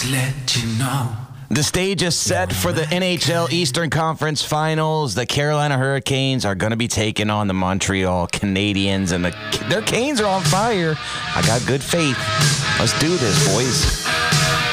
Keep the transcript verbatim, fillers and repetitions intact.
to let you know. The stage is set for the N H L Eastern Conference Finals. The Carolina Hurricanes are going to be taking on the Montreal Canadiens, and the, their Canes are on fire. I got good faith. Let's do this, boys.